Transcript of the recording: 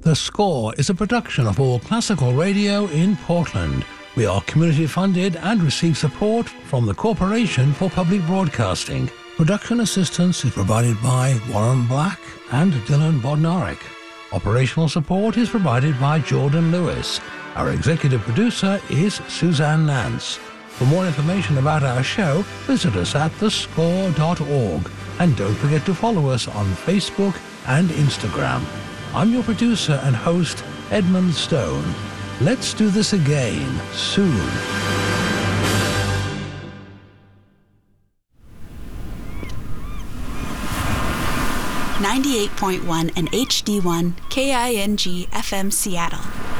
The Score is a production of All Classical Radio in Portland. We are community funded and receive support from the Corporation for Public Broadcasting. Production assistance is provided by Warren Black and Dylan Bodnarik. Operational support is provided by Jordan Lewis. Our executive producer is Suzanne Nance. For more information about our show, visit us at thescore.org. And don't forget to follow us on Facebook and Instagram. I'm your producer and host, Edmund Stone. Let's do this again soon. 98.1 and HD1 KING FM Seattle.